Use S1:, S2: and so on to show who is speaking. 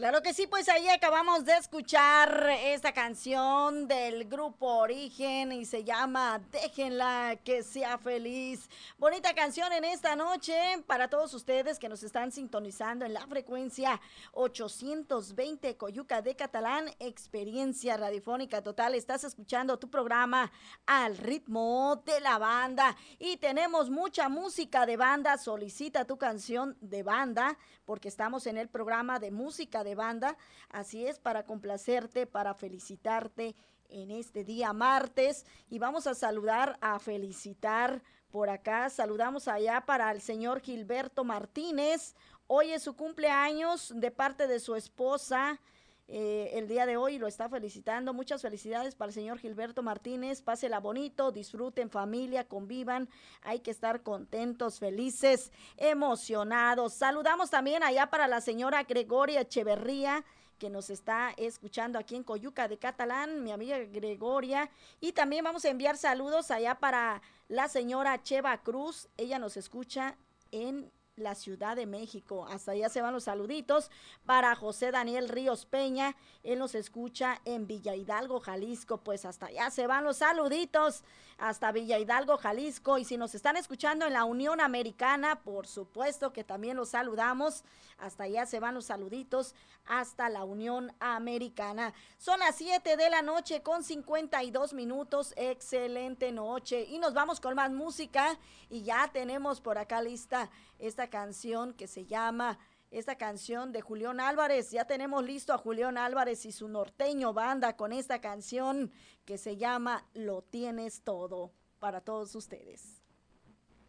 S1: Claro que sí, pues ahí acabamos de escuchar esta canción del grupo Origen y se llama Déjenla que sea feliz. Bonita canción en esta noche para todos ustedes que nos están sintonizando en la frecuencia 820 Coyuca de Catalán, experiencia radiofónica total. Estás escuchando tu programa Al ritmo de la banda y tenemos mucha música de banda. Solicita tu canción de banda porque estamos en el programa de música de banda. Así es, para complacerte, para felicitarte en este día martes. Y vamos a saludar, a felicitar por acá. Saludamos allá para el señor Gilberto Martínez. Hoy es su cumpleaños de parte de su esposa. El día de hoy lo está felicitando. Muchas felicidades para el señor Gilberto Martínez. Pásela bonito, disfruten familia, convivan. Hay que estar contentos, felices, emocionados. Saludamos también allá para la señora Gregoria Echeverría, que nos está escuchando aquí en Coyuca de Catalán, mi amiga Gregoria. Y también vamos a enviar saludos allá para la señora Cheva Cruz. Ella nos escucha en la Ciudad de México. Hasta allá se van los saluditos para José Daniel Ríos Peña. Él nos escucha en Villa Hidalgo, Jalisco. Pues hasta allá se van los saluditos hasta Villa Hidalgo, Jalisco. Y si nos están escuchando en la Unión Americana, por supuesto que también los saludamos. Hasta allá se van los saluditos hasta la Unión Americana. Son las 7 de la noche con 52 minutos. Excelente noche. Y nos vamos con más música. Y ya tenemos por acá lista esta canción que se llama, esta canción de Julián Álvarez. Ya tenemos listo a Julián Álvarez y su norteño banda con esta canción que se llama Lo tienes todo, para todos ustedes.